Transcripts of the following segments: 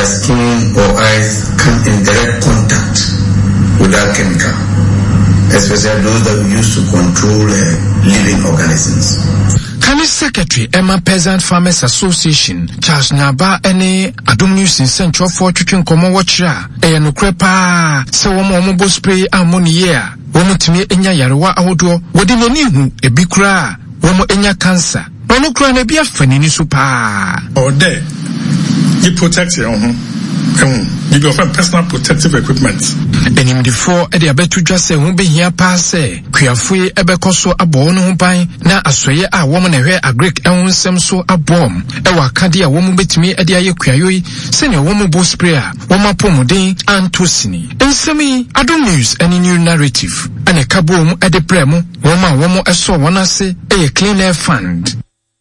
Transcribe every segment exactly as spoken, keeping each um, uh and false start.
their skin or eyes come in direct contact with that chemical, especially those that we use to control uh, living organisms. Kani Secretary Emma Peasant Farmers Association Charles Nyaba ene Adom News in Central for Twitwin komo watchra e no krepa se wo mo mo spray ammonia a wo mutumi enya yarewa ahodo wodi nani hu ebi kura wo mo enya cancer no kura na bi afani ni so pa or there you protect your own um you go for personal protective equipment. Enim the four e de abetu dwa se hu behia pa se kuafue ebekoso abo no ho ban na asoye a wo mo na hwe agric ehun nsem so abom e wa kade a wo mo betimi e de aye kuayoi se ne wo mo bo spray a wo ma pomuden antosini nsemi Adom News any new narrative ane kabo mu e de premu wo ma wo mo eso wona se e clean air fund.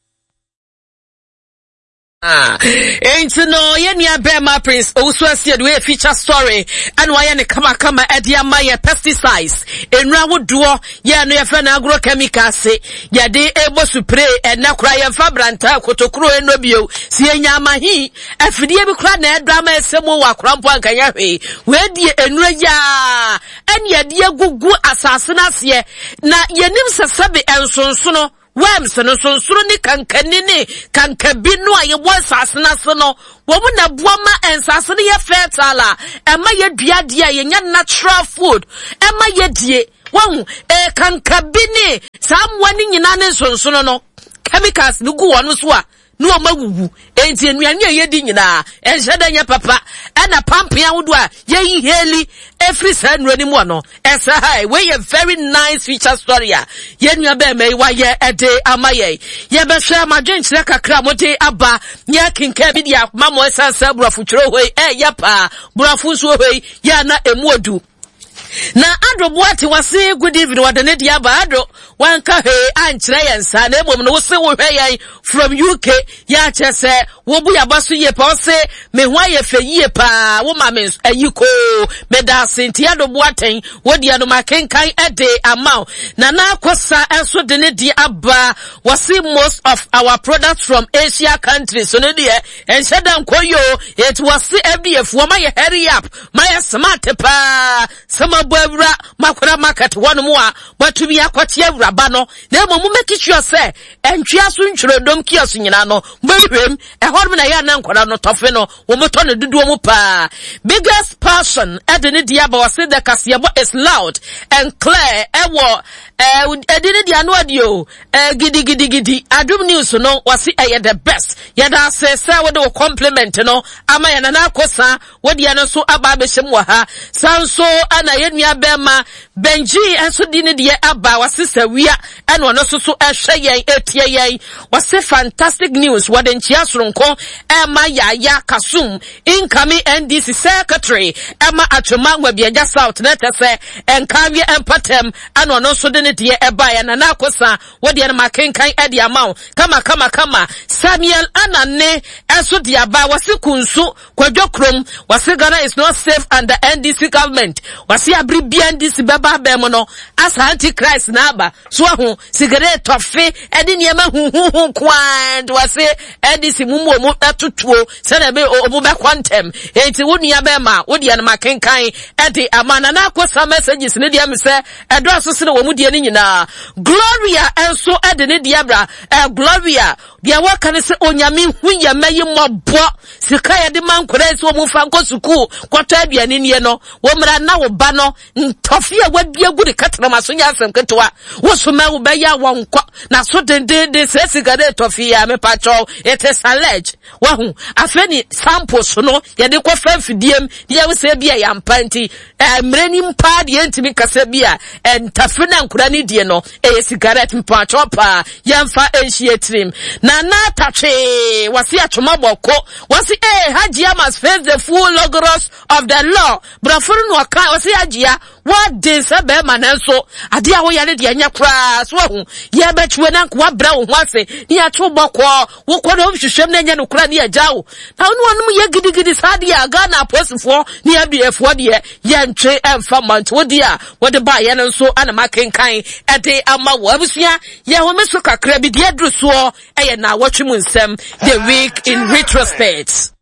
Ah, ain't no yenya Bema Prince also said we feature story and why any kama kama edia my pesticides in rawo duo ya no yafa na agrochemical say ya de able to spray and na kura ya fa branta kotokuro eno bio si enya amahi afidie bi kura na drama esemo wa krampo ankanya hwe we die enura ya en ya de agugu asase na se na yenim sesabe ensonsono Wem seno sonsuru ni kankani ni kankabinu a yebo asasena se no wo mu na boama ensase ne ye fertile ema ye duade a ye nya natural food ema ye die wo e kankabini samwani nyina ne sonsuru no chemicals ni gu wonu so a no magugu enti enuane ye di nyina enheda nya papa na pampia wodo a ye yi heli every side no anymore no esa hai we a very nice feature story a ye nua be mai wa ye ede amaye ye be hwe amadwenkyere kakra mote aba ye kinka bi dia mamo esa sa burafo twero hoi eh ye pa burafo so hoi ya na emuodu na Adro Boate wase good evening wadane dia ba Adro wanka he ankyere yensa na emom no wose wo hwe yan from U K ya chese wo bu ya baso ye pa wose me hwa ye fe ye pa wo ma me ayiko me da senti Adro Boate wo dia no makenkan ede amount na na akosa enso de ne dia aba wase most of our products from Asia countries so ne dia enheda nkoyo it was F D F wo ma ye hurry up ma ye smart pa sama Bwebra makura market one more but to be akwati awraba no na emo mu make sure say entwia so ntwrodom kiaso nyina no mbehwem e horm na ya na nkwara no tofe no wo moto ne dudu mu pa biggest person edene dia ba wase the kasiabo is loud and clear e wo edene dia no adio e gidi gidi gidi Adom News no wase e the best ya da say say wo de compliment no ama ya na akosa wo dia no so aba be hyem wa ha sanso ana Nua Bema Benji enso di ne de aba wasisa wia ene ono so so ehwe yen etie yen wase fantastic news wadenchia soronko ema yaya kasum incoming N D C secretary ema atwema ngwabiaja south na tese enkawie empatem ene ono so de ne de eba ya na nakosa wode ne makenkan ede amaw kama kama kama Samuel Anane enso de aba wase kunsu kwadwokrom wase Ghana is not safe under N D C government wase abri N D C baba bemo no asa antichrist na aba so ho cigarette tofe edi niema hu hu hu kwand wase N D C mumu mu atutuo se na be obu be quantum enti wonua be ma wodi an makenkan edi amana na akosa messages ne dia me se edo aso se na wo mu die ni nyina Gloria enso edi ne dia bra eh Gloria dia waka ne se onyame hu ya mayi mobo sika ye de mankora se wo mu fa nko suku kwato aduane nie no wo mra na wo ba no ntofia wadua gu de katram aso nya asem ketwa wo so ma wo ba ya wonko na so de de de se sigare tofia me pacho it is alleged wa hu afeni samples no ye de ko fa fidiem ye wo se bia ya mpanti mreni mpa de ntimi kasa bia entafena nkura ni die no e cigarette mpacho pa ye mfa enhie trim na na tache wasi atoma boko wasi eh hajia must face the full logos of the law brafuru no aka wasi hajia what dey say be man so ade a wo yare de anya kra so hu ye betwe na kwa bra wo ase ni atwo boko wo ko no hwehwem na nya no kra ni ajawo na no onum ye gidigidi sade a Ghana posifo ni abefo de ye ntwe emfa mant wo di a wo de ba ye no so ana makenkan ede ama wo abusua ye ho meso kakra bi de adru so eye na watwe mu nsem the week in retrospect.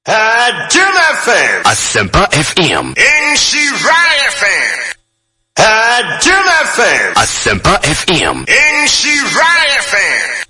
Jim F M. Asempa F M. Inshirai F M. Jim F M. Asempa F M. Inshirai F M.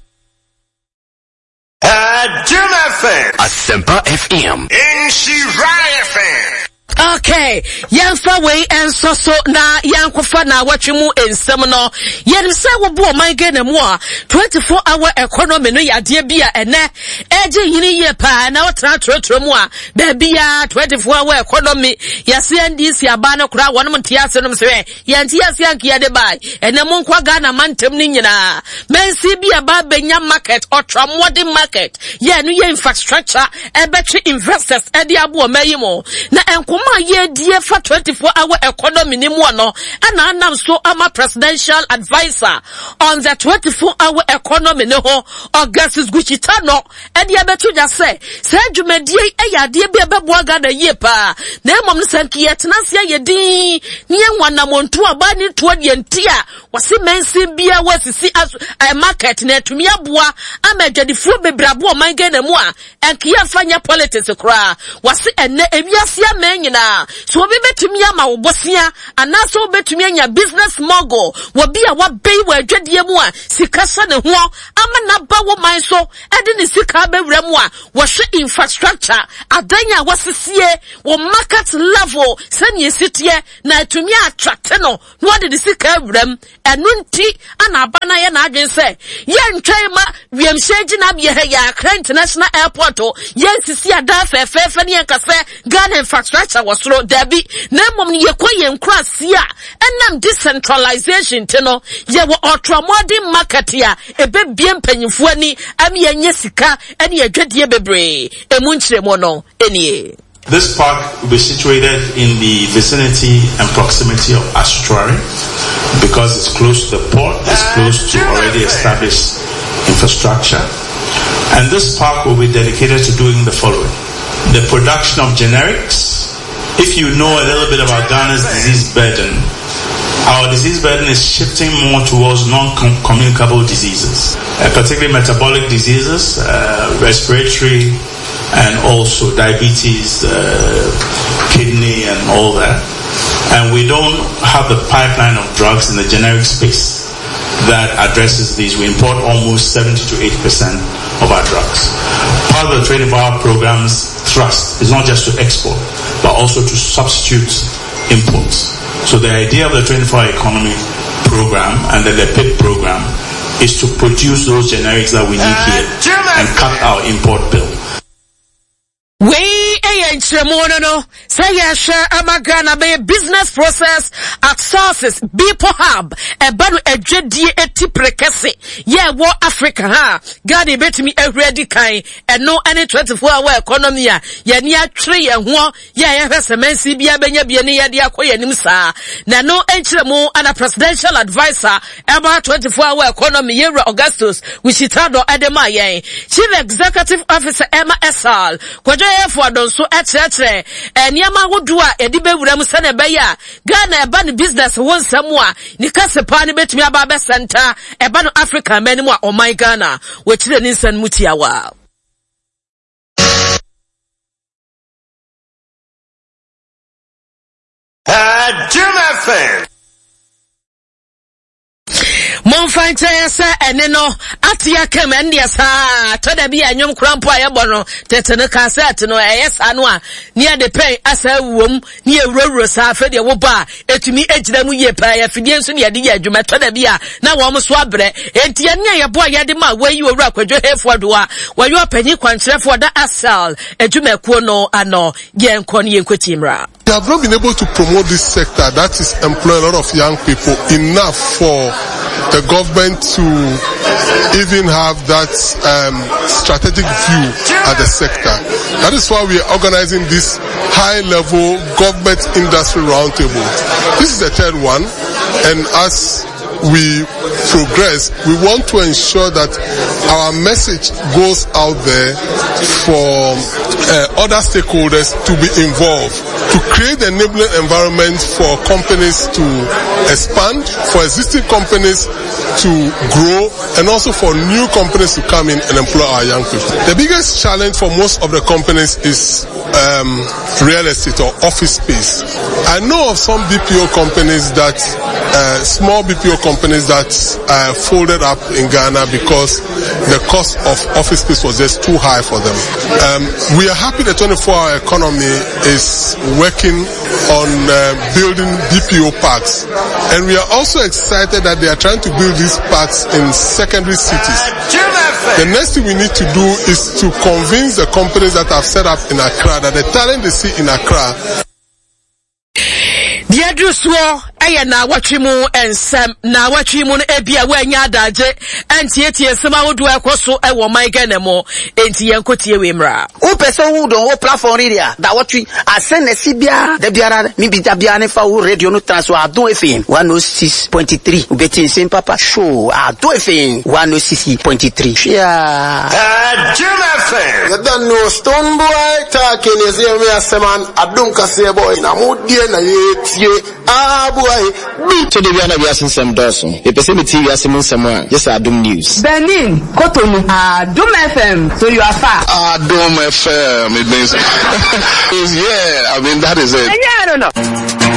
Jim F M. Asempa F M. Inshirai F M. Okay, yanfa way and so so na yankofa na watchmu ensem no yen say wo bo man gana mu a twenty-four hour economy no yade bia ene eje yini ye pa na wotra trotro mu a da bia twenty-four hour economy yase ndisi aba no kura wonom ntiase no mse yanti yase ankia de bai ene mu nkwa Ghana mantem ni nyina mensi bia ba benya market or modern market ye no ye infrastructure ebetri investors e de abo mayimo na enko ye die for twenty-four hour economy ni mu no ana anam so ama presidential advisor on the twenty-four hour economy ne ho Augustus Guchita no e de abetu ja say say dwumadie e ya de be beboa Ghana ye pa na emom no sanki yetena sia ye din ne wanamonto aba ni to de ntia wase mensi bia wasisi a market na atumi aboa amadwadifo bebrabo man Ghana mu a enkia fanya politics kra wase enne ewiase amanyina so obi betumi ama wo bosia anaso betumi anya business mogul wo bia wa bei wa adwadie mu a sika sa ne ho ama na ba wo man so ede ne sika bewura mu a wo hwe infrastructure adanya wasesie wo market level sanye sitie na atumi attract no no de sika awuram enu nti ana aba na ye na adwen se ye ntwai ma wiem shege na bia he ya Accra International Airport ye sisi ada fefefe ne yakase Ghana infrastructure was through Debbie na mom ye kwa ye nkra sia enam decentralization tino ye wo ultramodern market ya ebe bie mpanyimfo ani am ye nya sika ene adwadie bebre emu nkyeremo no enie. This park will be situated in the vicinity and proximity of Astruary because it's close to the port, it's close to already established infrastructure. And this park will be dedicated to doing the following: the production of generics. If you know a little bit about Ghana's disease burden, our disease burden is shifting more towards non-communicable diseases, uh, particularly metabolic diseases, uh, respiratory, and also diabetes, uh, kidney, and all that. And we don't have the pipeline of drugs in the generic space that addresses these. We import almost seventy to eighty percent of our drugs. Part of the twenty-four hour program's thrust is not just to export, but also to substitute imports. So the idea of the twenty-four hour economy program and the L E P I D program is to produce those generics that we need here and cut our import bill. We a nchremono no say ya share amagana be business process at sources Bipo Hub e banu edwedie eti prekese ye wo Africa ha Ghana betimi ehwedi kan eno ene twenty-four hour economy a ye ni atwe ye ho ye ye hwesemansi bia benya bia ne ye de akoyanim saa na no nchiremo ana presidential advisor about twenty-four hour economy ye Augustus Wichitado Edema ye chief executive officer Emma Esal kwajo for don so etre eniama wodu a edi bewuram se na beya Ghana eba ne business won samu a ni kasepa ne betumi aba be center eba no Africa manimu a o my Ghana we kire ni nsan mutiawa. Jim F M. Monfan tayasa eneno atia kem endia sa to da bia nyom krampo ayebo no tetene cassette no eyesa no a nia de pen asa wom ni ewurawuro sa afa de wo ba etumi ejira mu ye pa ya fidie nso ne yade ya adwuma to da bia na wo mo so abre entia ne ayebo ayade ma wayi owura kwadwo hefo do a wayo panyi kwantrefo da asal adwuma kuo no ano ye nkon ye nkwatimra. They have not been able to promote this sector that is employ a lot of young people enough for the government to even have that um, strategic view at the sector. That is why we are organizing this high-level government industry roundtable. This is the third one, and as we progress, we want to ensure that our message goes out there for uh, other stakeholders to be involved, to create the enabling environment for companies to expand, for existing companies to grow, and also for new companies to come in and employ our young people. The biggest challenge for most of the companies is um, real estate or office space. I know of some B P O companies that, uh, small B P O companies that uh, folded up in Ghana because the cost of office space was just too high for them. Um, we are happy the twenty-four hour economy is working on uh, building B P O parks, and we are also excited that they are trying to build these parks in secondary cities. The next thing we need to do is to convince the companies that have set up in Accra that the talent they see in Accra. Diadru suo eye na watwe mu ensem na watwe mu no ebia wa anya adaje antietie ensem ahodo ekoso e wo man Ghana mo enti yenkotie we mra o person who don o platform area da watwe asene sibia da biara mi bi da bia ne fa wo radio no transfer Adon F M one oh six point three ubeti nsem papa show Adon F M one oh six point three yeah Jim F M. You don't know Stone Boy talking is here me aseman Adon Kase boy na mo die na ye ah boy to the Ghana Biasin Sam Dawson. The person T V Asimun Samuel. Yes, Adum News. Benin, Cotonou, Adum F M. So you are far. Adum F M. It means, yeah, I mean, that is it. Yeah, I don't know.